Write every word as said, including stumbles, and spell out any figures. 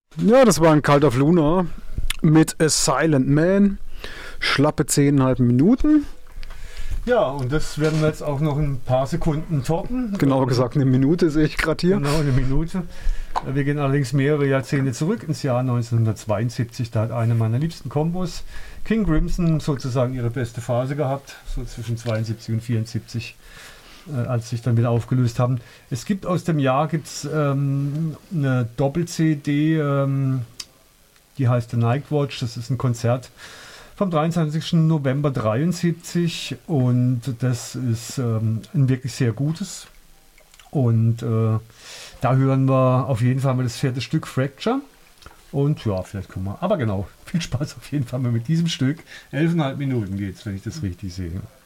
Ja, das war ein Cult of Luna mit A Silent Man. Schlappe zehn Komma fünf Minuten. Ja, und das werden wir jetzt auch noch ein paar Sekunden toppen. Genauer gesagt eine Minute sehe ich gerade hier. Genau, eine Minute. Wir gehen allerdings mehrere Jahrzehnte zurück ins Jahr neunzehnhundertzweiundsiebzig. Da hat eine meiner liebsten Kombos, King Crimson, sozusagen ihre beste Phase gehabt, so zwischen zweiundsiebzig und vierundsiebzig, äh, als sie sich dann wieder aufgelöst haben. Es gibt aus dem Jahr gibt's, ähm, eine Doppel-C D, ähm, die heißt The Night Watch. Das ist ein Konzert vom dreiundzwanzigsten November dreiundsiebzig und das ist ähm, ein wirklich sehr gutes. Und äh, da hören wir auf jeden Fall mal das vierte Stück, Fracture. Und ja, vielleicht kommen wir. Aber genau, viel Spaß auf jeden Fall mal mit diesem Stück. Elfeinhalb Minuten geht's, wenn ich das richtig sehe.